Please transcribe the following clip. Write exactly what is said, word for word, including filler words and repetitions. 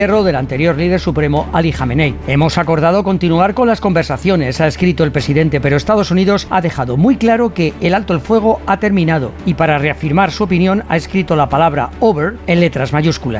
del anterior líder supremo Ali Jamenei. Hemos acordado continuar con las conversaciones, ha escrito el presidente, pero Estados Unidos ha dejado muy claro que el alto el fuego ha terminado y para reafirmar su opinión ha escrito la palabra over en letras mayúsculas.